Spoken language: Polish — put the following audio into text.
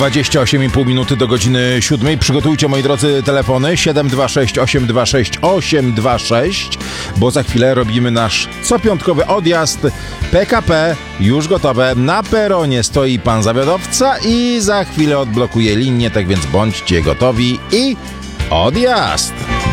28,5 minuty do godziny 7. Przygotujcie, moi drodzy, telefony 726 826 826, bo za chwilę robimy nasz copiątkowy odjazd. PKP już gotowe. Na peronie stoi pan zawiadowca i za chwilę odblokuje linię, tak więc bądźcie gotowi i odjazd!